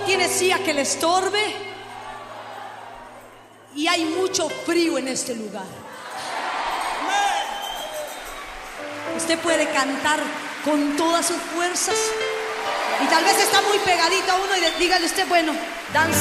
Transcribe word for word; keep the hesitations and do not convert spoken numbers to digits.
tiene silla que le estorbe y hay mucho frío en este lugar. Usted puede cantar con todas sus fuerzas y tal vez está muy pegadito a uno y dígale usted, bueno, danza.